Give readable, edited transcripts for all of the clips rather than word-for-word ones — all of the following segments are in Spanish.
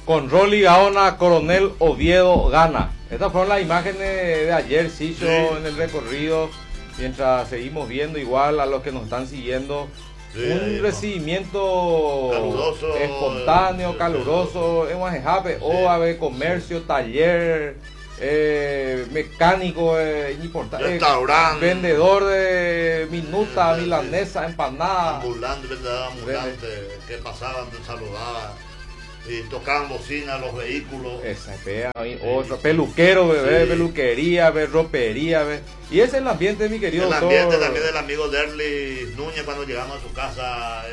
Con Rolly Gaona, Coronel Oviedo gana. Estas fueron las imágenes de ayer, Sillo, en el recorrido. Mientras seguimos viendo igual a los que nos están siguiendo. Un recibimiento caluroso, espontáneo, caluroso, en Guajejape, OAB, comercio, taller, mecánico, vendedor de minuta, milanesa, empanada, ambulante, que pasaban, saludaban y tocaban bocina los vehículos. Otro peluquero, peluquería, ropería, y ese es el ambiente, mi querido el doctor. ambiente también del amigo Derlis Núñez. Cuando llegamos a su casa,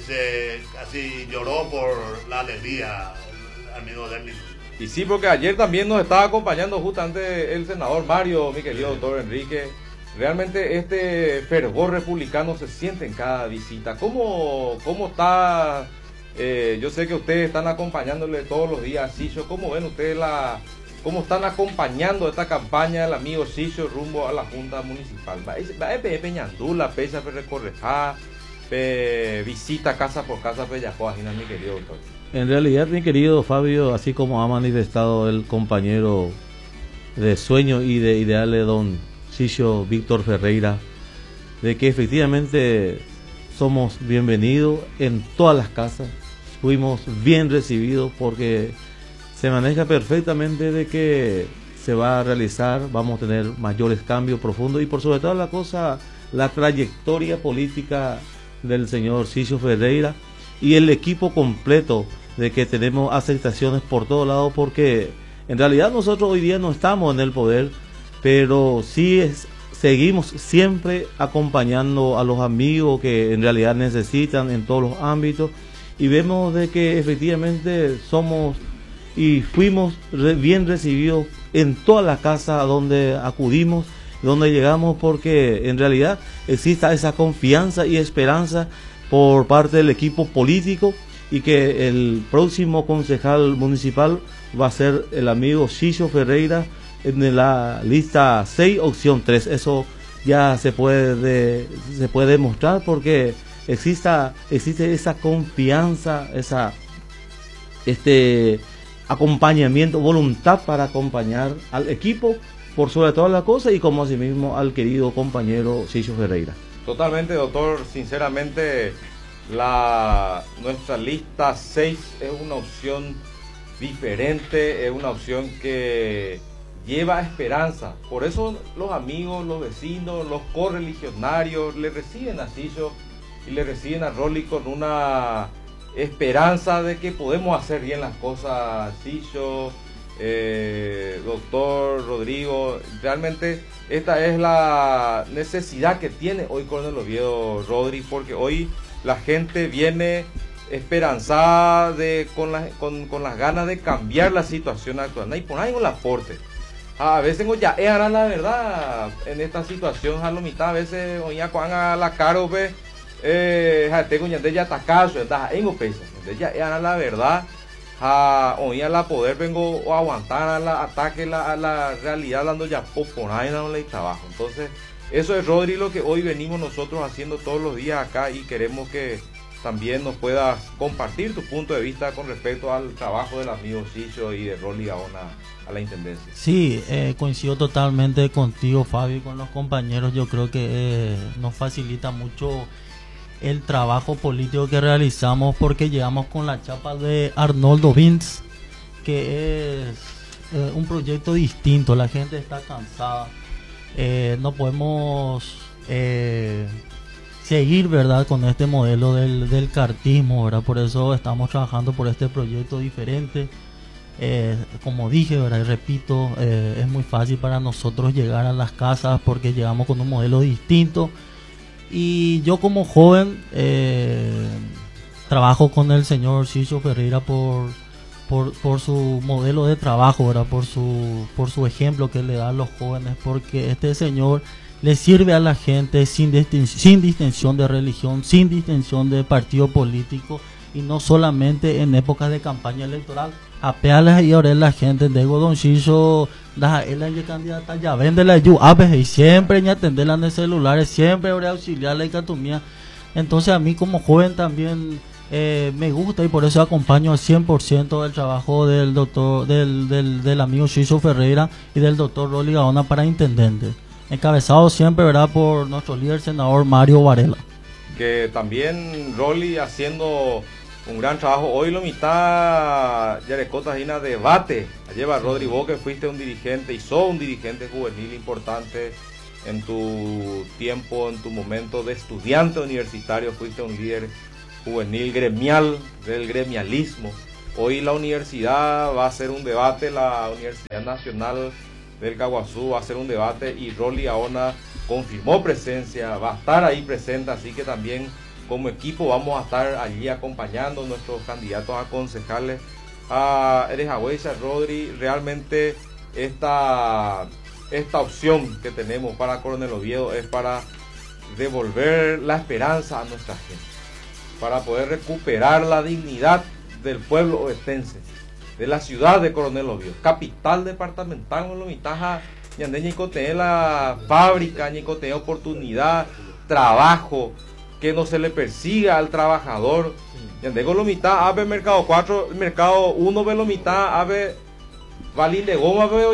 casi lloró por la alegría el amigo Derlis. Y sí, porque ayer también nos estaba acompañando justamente el senador Mario, mi querido doctor Enrique. Realmente este fervor republicano se siente en cada visita. ¿Cómo está? Yo sé que ustedes están acompañándole todos los días a Sillo. ¿Cómo ven ustedes cómo están acompañando esta campaña del amigo Sillo rumbo a la Junta Municipal? Va Peñandula, Pesa, Recorrejá, visita casa por casa, Peyajoa, mi querido doctor. En realidad, mi querido Fabio, así como ha manifestado el compañero de sueño y de ideales, don Sillo Víctor Ferreira, de que efectivamente somos bienvenidos en todas las casas, fuimos bien recibidos porque se maneja perfectamente de que se va a realizar, vamos a tener mayores cambios profundos y por sobre todo la trayectoria política del señor Sillo Ferreira y el equipo completo, de que tenemos aceptaciones por todos lados, porque en realidad nosotros hoy día no estamos en el poder, pero sí seguimos siempre acompañando a los amigos que en realidad necesitan en todos los ámbitos, y vemos de que efectivamente somos y fuimos bien recibidos en todas las casas donde acudimos, donde llegamos, porque en realidad existe esa confianza y esperanza por parte del equipo político, y que el próximo concejal municipal va a ser el amigo Sillo Ferreira en la lista 6, opción 3. Eso ya se puede demostrar porque existe esa confianza, este acompañamiento, voluntad para acompañar al equipo por sobre todas las cosas, y como asimismo al querido compañero Sillo Ferreira. Totalmente, doctor, sinceramente nuestra lista 6 es una opción diferente, es una opción que lleva esperanza. Por eso los amigos, los vecinos, los correligionarios le reciben a Sillo y le reciben a Rolly con una esperanza de que podemos hacer bien las cosas. Sillo, doctor Rodrigo, realmente esta es la necesidad que tiene hoy Coronel Oviedo, Rodri, porque hoy la gente viene esperanzada con las ganas de cambiar la situación actual. Y por ahí un aporte. A veces ya era la verdad en esta situación, a la mitad, a veces oía cuando a la caro tengo ya atacazo, en pesa, ya era la verdad. Oía la poder vengo a aguantar a la ataque a la realidad dando ya por ahí dándole trabajo. Entonces eso es, Rodri, lo que hoy venimos nosotros haciendo todos los días acá, y queremos que también nos puedas compartir tu punto de vista con respecto al trabajo del amigo Sillo y de Rolly Gaona a la Intendencia. Sí, coincido totalmente contigo, Fabio, y con los compañeros. Yo creo que nos facilita mucho el trabajo político que realizamos, porque llegamos con la chapa de Arnoldo Vince, que es un proyecto distinto. La gente está cansada. No podemos seguir, ¿verdad?, con este modelo del cartismo, ¿verdad? Por eso estamos trabajando por este proyecto diferente. Como dije, ¿verdad?, y repito, es muy fácil para nosotros llegar a las casas porque llegamos con un modelo distinto. Y yo como joven trabajo con el señor Sillo Ferreira por su modelo de trabajo, ¿verdad?, por su ejemplo que le da a los jóvenes, porque este señor le sirve a la gente sin distinción de religión, sin distinción de partido político, y no solamente en épocas de campaña electoral. Apeales y ahora la gente de Don Sillo, él candidata ya vende la y siempre ni atender en el celular, siempre ahora auxiliar la economía. Entonces a mí como joven también me gusta y por eso acompaño al 100% del trabajo del doctor, del amigo Chicho Ferreira y del doctor Rolly Gaona para intendente. Encabezado siempre, ¿verdad?, por nuestro líder senador Mario Varela. Que también Rolly haciendo un gran trabajo. Hoy lo mitad Yarecota Gina debate. Lleva Rodri, vos que fuiste un dirigente y sos un dirigente juvenil importante en tu tiempo, en tu momento de estudiante universitario, fuiste un líder juvenil gremial, del gremialismo. Hoy la universidad va a hacer un debate, la Universidad Nacional del Caguazú va a hacer un debate y Rolly Gaona confirmó presencia, va a estar ahí presente, así que también como equipo vamos a estar allí acompañando a nuestros candidatos a concejales. A Erejagüeyza, Rodri, realmente esta opción que tenemos para Coronel Oviedo es para devolver la esperanza a nuestra gente, para poder recuperar la dignidad del pueblo ovetense, de la ciudad de Coronel Oviedo, capital departamental, con lo mitaja, ñandé ñicoteé la fábrica, ñicoteé oportunidad, trabajo, que no se le persiga al trabajador. Ñandé con lo mitad, ave mercado 4, mercado 1, ve lo mitad, ave Valín de Goma, ve,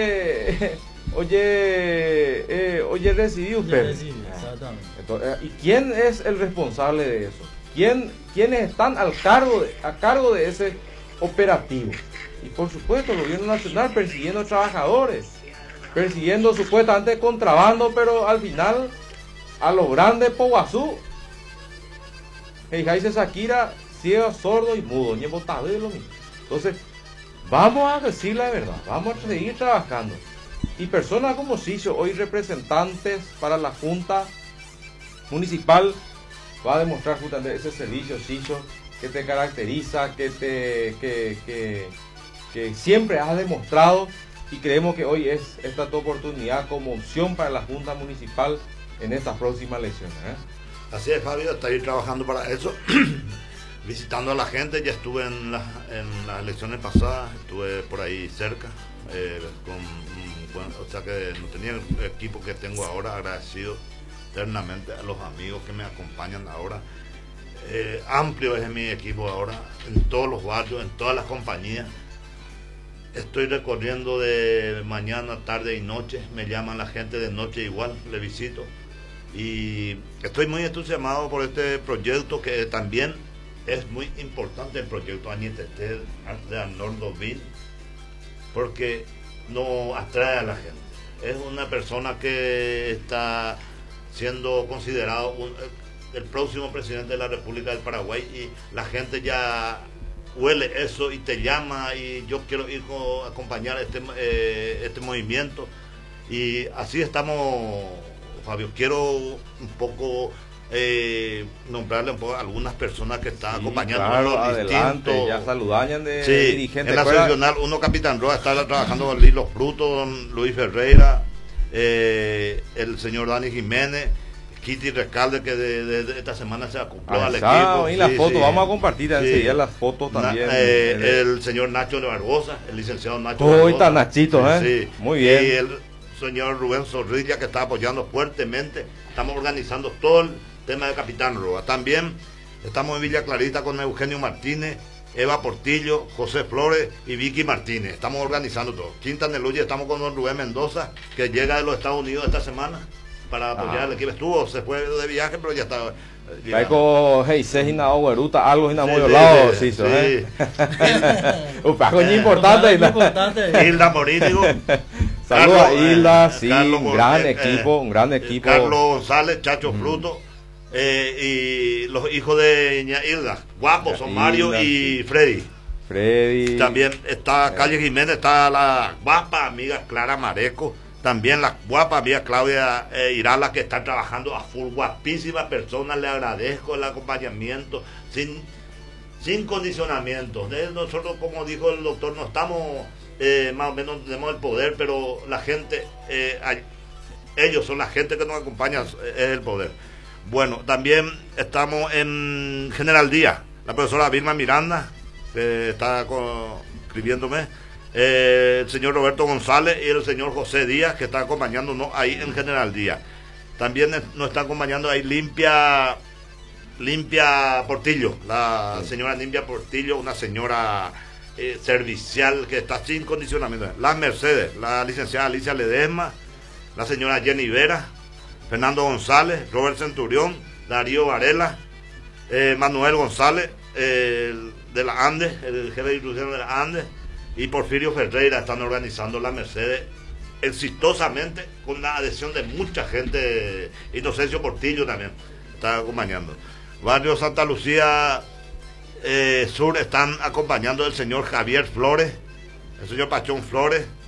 oye, recibió usted. Entonces, ¿y quién es el responsable de eso? ¿Quiénes están a cargo de ese operativo? Y por supuesto el gobierno nacional persiguiendo trabajadores, persiguiendo supuestamente contrabando, pero al final a lo grande Poguazú. Heijaise Shakira, ciego, sordo y mudo, ni botado de lo mismo. Entonces, vamos a decir la verdad, vamos a seguir trabajando. Y personas como Cicho, hoy representantes para la Junta Municipal, va a demostrar justamente ese servicio, Cicho, que te caracteriza, que siempre has demostrado, y creemos que hoy es esta tu oportunidad como opción para la Junta Municipal en estas próximas elecciones. Así es, Fabio, está ahí trabajando para eso, visitando a la gente. Ya estuve en las elecciones pasadas, estuve por ahí cerca, o sea que no tenía el equipo que tengo ahora, agradecido eternamente a los amigos que me acompañan ahora. Amplio es mi equipo ahora, en todos los barrios, en todas las compañías. Estoy recorriendo de mañana, tarde y noche, me llaman la gente de noche igual, le visito. Y estoy muy entusiasmado por este proyecto, que también es muy importante, el proyecto Añetete de Arnold 2000, porque no atrae a la gente. Es una persona que está siendo considerado el próximo presidente de la República del Paraguay, y la gente ya huele eso y te llama, y yo quiero ir a acompañar este movimiento. Y así estamos, Fabio. Quiero un poco nombrarle un poco a algunas personas que están acompañando. Claro, adelante, ya saludañan de dirigentes. En la seccional 1 Capitán Roa está trabajando con Lilo Fruto, don Luis Ferreira, el señor Dani Jiménez, Kitty Rescalde, que de esta semana se acopló al equipo. Y las fotos, vamos a compartir enseguida las fotos también. El señor Nacho de Barbosa, el licenciado Nacho Barbosa. Hoy está Nachito, muy bien. Y el señor Rubén Zorrilla, que está apoyando fuertemente. Estamos organizando todo el tema de Capitán Roa. También estamos en Villa Clarita con Eugenio Martínez, Eva Portillo, José Flores y Vicky Martínez. Estamos organizando todo. Quinta Neluya, estamos con don Rubén Mendoza, que llega de los Estados Unidos esta semana para apoyar al equipo. Se fue de viaje, pero ya está. Algo algo muy lado, sí. Un pago importante. Hilda Morínigo. Saludos a Hilda, sí, un gran equipo. Carlos González, Chacho Fruto, y los hijos de Ña Hilda, guapos, son Mario y Freddy. También está Calle Jiménez, está la guapa amiga Clara Mareco. También la guapa amiga Claudia Irala, que está trabajando a full, guapísima persona. Le agradezco el acompañamiento, sin condicionamientos. Nosotros, como dijo el doctor, no estamos, más o menos tenemos el poder, pero la gente, ellos son la gente que nos acompaña, es el poder. Bueno, también estamos en General Díaz, la profesora Vilma Miranda, que está escribiéndome. El señor Roberto González y el señor José Díaz, que están acompañándonos ahí en General Díaz. También nos está acompañando ahí Limpia Limpia Portillo, la señora Limpia Portillo, una señora servicial que está sin condicionamiento. La Mercedes, la licenciada Alicia Ledesma, la señora Jenny Vera, Fernando González, Robert Centurión, Darío Varela, Manuel González, de la Andes, el jefe de distribución de la Andes, y Porfirio Ferreira están organizando la Mercedes exitosamente con la adhesión de mucha gente. Inocencio Portillo también está acompañando. Barrio Santa Lucía Sur están acompañando el señor Javier Flores, el señor Pachón Flores,